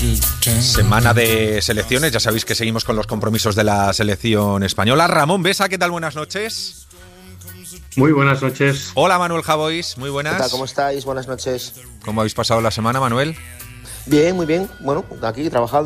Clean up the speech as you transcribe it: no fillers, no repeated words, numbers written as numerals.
Semana de selecciones, ya sabéis que seguimos con los compromisos de la selección española. Ramón Besa, ¿qué tal? Buenas noches. Muy buenas noches. Hola Manuel Javois, muy buenas. ¿Qué tal? ¿Cómo estáis? Buenas noches. ¿Cómo habéis pasado la semana, Manuel? Bien, muy bien. Bueno, aquí trabajando.